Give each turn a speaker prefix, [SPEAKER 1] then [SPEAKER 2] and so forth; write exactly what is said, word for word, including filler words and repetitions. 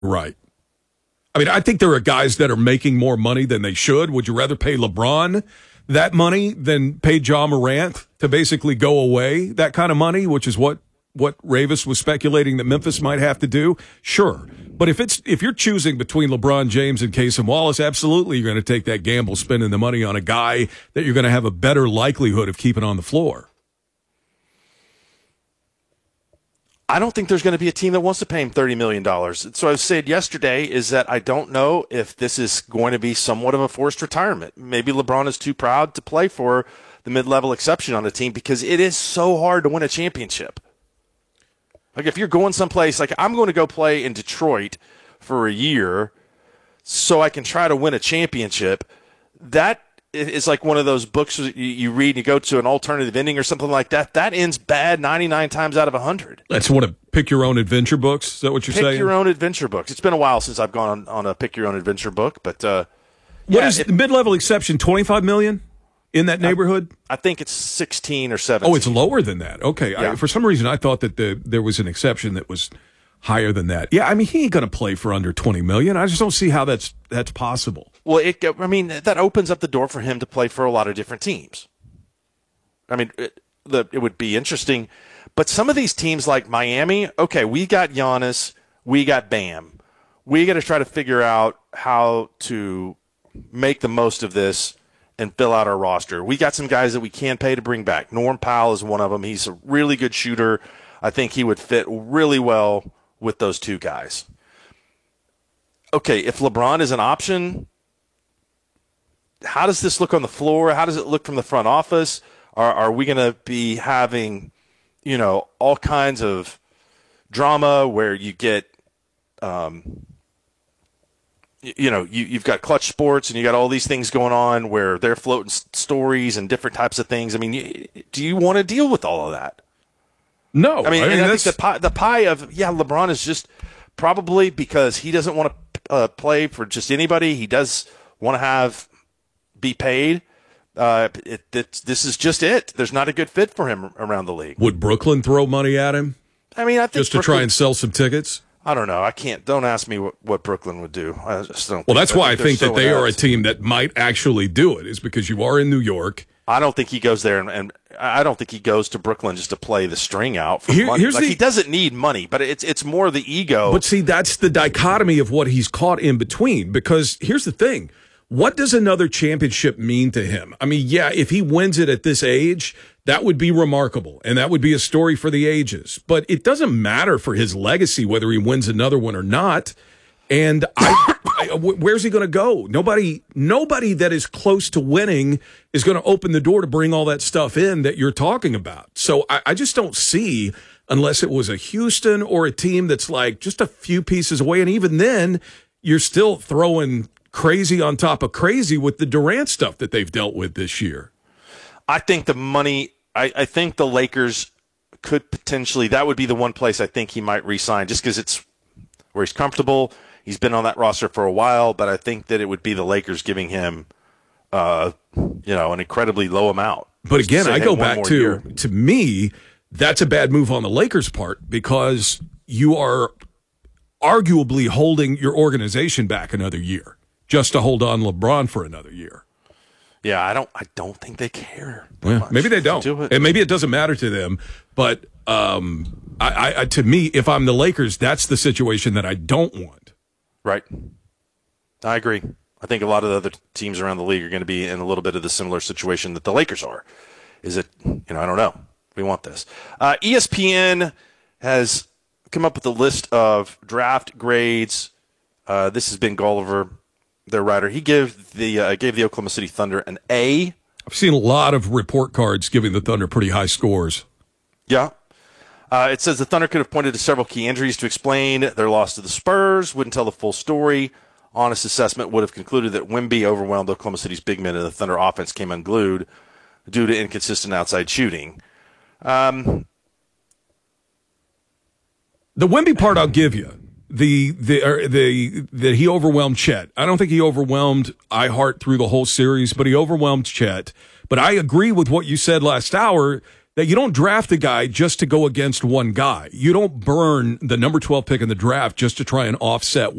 [SPEAKER 1] Right. I mean, I think there are guys that are making more money than they should. Would you rather pay LeBron that money than pay Ja Morant to basically go away that kind of money, which is what, what Ravis was speculating that Memphis might have to do? Sure. But if it's if you're choosing between LeBron James and Casey Wallace, absolutely you're going to take that gamble spending the money on a guy that you're going to have a better likelihood of keeping on the floor.
[SPEAKER 2] I don't think there's going to be a team that wants to pay him thirty million dollars. So I said yesterday is that I don't know if this is going to be somewhat of a forced retirement. Maybe LeBron is too proud to play for the mid-level exception on the team because it is so hard to win a championship. Like if you're going someplace, like I'm going to go play in Detroit for a year so I can try to win a championship, that is like one of those books you read and you go to an alternative ending or something like that. That ends bad ninety-nine times out of one hundred.
[SPEAKER 1] That's one of Pick Your Own Adventure books? Is that what you're
[SPEAKER 2] pick
[SPEAKER 1] saying?
[SPEAKER 2] Pick Your Own Adventure books. It's been a while since I've gone on, on a Pick Your Own Adventure book, but uh,
[SPEAKER 1] what
[SPEAKER 2] yeah,
[SPEAKER 1] is
[SPEAKER 2] it,
[SPEAKER 1] the mid-level exception, twenty-five million dollars in that neighborhood?
[SPEAKER 2] I, I think it's sixteen or seventeen.
[SPEAKER 1] Oh, it's lower than that. Okay.
[SPEAKER 2] Yeah.
[SPEAKER 1] I, for some reason, I thought that the, there was an exception that was higher than that. Yeah, I mean, he ain't going to play for under twenty million dollars. I just don't see how that's that's possible.
[SPEAKER 2] Well, it, I mean, that opens up the door for him to play for a lot of different teams. I mean, it, the, it would be interesting. But some of these teams like Miami, okay, we got Giannis, we got Bam. We got to try to figure out how to make the most of this and fill out our roster. We got some guys that we can pay to bring back. Norm Powell is one of them. He's a really good shooter. I think he would fit really well with those two guys. Okay, if LeBron is an option, how does this look on the floor? How does it look from the front office? Are, are we going to be having, you know, all kinds of drama where you get, um, you, you know, you, you've got Clutch Sports and you got all these things going on where they're floating s- stories and different types of things. I mean, you, do you want to deal with all of that?
[SPEAKER 1] No.
[SPEAKER 2] I mean,
[SPEAKER 1] I mean
[SPEAKER 2] and I
[SPEAKER 1] that's...
[SPEAKER 2] think the pie, the pie of, yeah, LeBron is just probably because he doesn't want to uh, play for just anybody. He does want to have be paid. Uh, it, it, this is just it. There's not a good fit for him around the league.
[SPEAKER 1] Would Brooklyn throw money at him?
[SPEAKER 2] I mean, I think
[SPEAKER 1] just to
[SPEAKER 2] Brooklyn,
[SPEAKER 1] try and sell some tickets?
[SPEAKER 2] I don't know. I can't. Don't ask me what, what Brooklyn would do. I just don't.
[SPEAKER 1] Well, that's
[SPEAKER 2] I
[SPEAKER 1] why I
[SPEAKER 2] think,
[SPEAKER 1] think that they
[SPEAKER 2] else.
[SPEAKER 1] are a team that might actually do it, is because you are in New York.
[SPEAKER 2] I don't think he goes there, and, and I don't think he goes to Brooklyn just to play the string out for
[SPEAKER 1] Here,
[SPEAKER 2] money.
[SPEAKER 1] Here's
[SPEAKER 2] like,
[SPEAKER 1] the,
[SPEAKER 2] he doesn't need money, but it's it's more the ego.
[SPEAKER 1] But see, that's the dichotomy of what he's caught in between. Because here's the thing. What does another championship mean to him? I mean, yeah, if he wins it at this age, that would be remarkable, and that would be a story for the ages. But it doesn't matter for his legacy whether he wins another one or not. And I, I, where's he going to go? Nobody, nobody that is close to winning is going to open the door to bring all that stuff in that you're talking about. So I, I just don't see, unless it was a Houston or a team that's like just a few pieces away. And even then, you're still throwing crazy on top of crazy with the Durant stuff that they've dealt with this year.
[SPEAKER 2] I think the money, I, I think the Lakers could potentially, that would be the one place I think he might re-sign just because it's where he's comfortable. He's been on that roster for a while, but I think that it would be the Lakers giving him, uh, you know, an incredibly low amount.
[SPEAKER 1] But again,
[SPEAKER 2] say,
[SPEAKER 1] I
[SPEAKER 2] hey,
[SPEAKER 1] go
[SPEAKER 2] one
[SPEAKER 1] back
[SPEAKER 2] more
[SPEAKER 1] to,
[SPEAKER 2] year.
[SPEAKER 1] to me, that's a bad move on the Lakers' part because you are arguably holding your organization back another year just to hold on LeBron for another year.
[SPEAKER 2] Yeah, I don't. I don't think they care.
[SPEAKER 1] Yeah, maybe they don't,
[SPEAKER 2] do it.
[SPEAKER 1] and maybe it doesn't matter to them. But um, I, I, to me, if I'm the Lakers, that's the situation that I don't want.
[SPEAKER 2] Right. I agree. I think a lot of the other teams around the league are going to be in a little bit of the similar situation that the Lakers are. Is it? You know, I don't know. We want this. Uh, E S P N has come up with a list of draft grades. Uh, this has been Gulliver, their writer. He gave the uh, gave the Oklahoma City Thunder an A.
[SPEAKER 1] I've seen a lot of report cards giving the Thunder pretty high scores.
[SPEAKER 2] Yeah. Uh, it says the Thunder could have pointed to several key injuries to explain their loss to the Spurs, wouldn't tell the full story. Honest assessment would have concluded that Wemby overwhelmed Oklahoma City's big men and the Thunder offense came unglued due to inconsistent outside shooting. Um,
[SPEAKER 1] the Wemby part I'll give you. The the er, the that he overwhelmed Chet. I don't think he overwhelmed iHeart through the whole series, but he overwhelmed Chet. But I agree with what you said last hour that you don't draft a guy just to go against one guy. You don't burn the number twelve pick in the draft just to try and offset